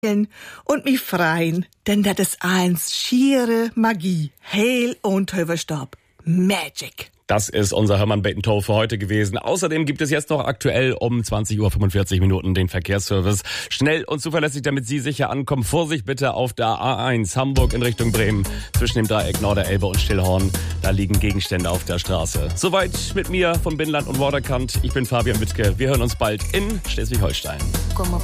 und mich freien, denn das ist eins schiere Magie, Heil und Hüverstab, Magic. Das ist unser Hörmann-Bacon-Toll für heute gewesen. Außerdem gibt es jetzt noch aktuell um 20:45 Uhr den Verkehrsservice. Schnell und zuverlässig, damit Sie sicher ankommen. Vorsicht bitte auf der A1 Hamburg in Richtung Bremen zwischen dem Dreieck Norderelbe und Stillhorn. Da liegen Gegenstände auf der Straße. Soweit mit mir von Binnenland und Waterkant. Ich bin Fabian Wittke. Wir hören uns bald in Schleswig-Holstein.